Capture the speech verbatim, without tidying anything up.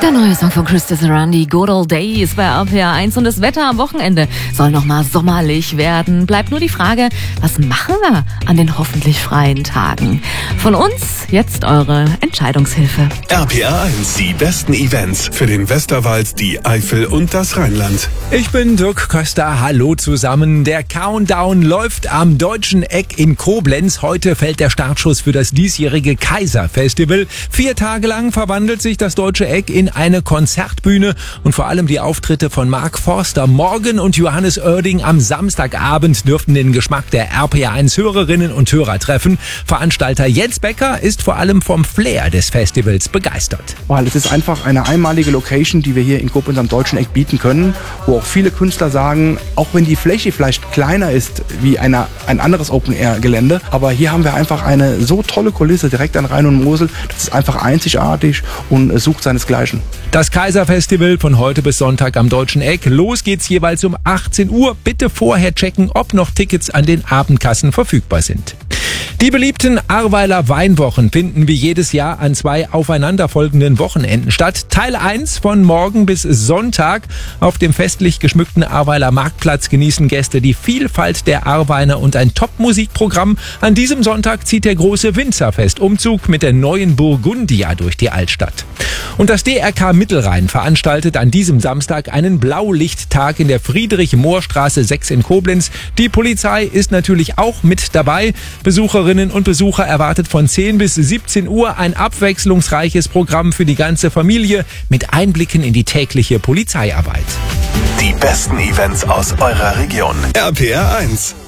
Der neue Song von Chris Sarandi, Good Old Days bei R P R eins, und das Wetter am Wochenende soll nochmal sommerlich werden. Bleibt nur die Frage, was machen wir an den hoffentlich freien Tagen? Von uns jetzt eure Entscheidungshilfe. R P R eins, die besten Events für den Westerwald, die Eifel und das Rheinland. Ich bin Dirk Köster, hallo zusammen. Der Countdown läuft am Deutschen Eck in Koblenz. Heute fällt der Startschuss für das diesjährige Kaiser-Festival. Vier Tage lang verwandelt sich das Deutsche Eck in eine Konzertbühne, und vor allem die Auftritte von Mark Forster morgen und Johannes Oerding am Samstagabend dürften den Geschmack der R P R eins Hörerinnen und Hörer treffen. Veranstalter Jens Becker ist vor allem vom Flair des Festivals begeistert. Weil es ist einfach eine einmalige Location, die wir hier in Koblenz am Deutschen Eck bieten können, wo auch viele Künstler sagen, auch wenn die Fläche vielleicht kleiner ist wie eine, ein anderes Open-Air-Gelände, aber hier haben wir einfach eine so tolle Kulisse direkt an Rhein und Mosel, das ist einfach einzigartig und sucht seinesgleichen. Das Kaiser-Festival von heute bis Sonntag am Deutschen Eck. Los geht's jeweils um achtzehn Uhr. Bitte vorher checken, ob noch Tickets an den Abendkassen verfügbar sind. Die beliebten Ahrweiler Weinwochen finden wie jedes Jahr an zwei aufeinanderfolgenden Wochenenden statt. Teil eins von morgen bis Sonntag. Auf dem festlich geschmückten Ahrweiler Marktplatz genießen Gäste die Vielfalt der Ahrweine und ein Top-Musikprogramm. An diesem Sonntag zieht der große Winzerfest-Umzug mit der neuen Burgundia durch die Altstadt. Und das D R K Mittelrhein veranstaltet an diesem Samstag einen Blaulichttag in der Friedrich-Mohr-Straße sechs in Koblenz. Die Polizei ist natürlich auch mit dabei. Besucherinnen und Besucher erwartet von zehn bis siebzehn Uhr ein abwechslungsreiches Programm für die ganze Familie mit Einblicken in die tägliche Polizeiarbeit. Die besten Events aus eurer Region. R P R eins.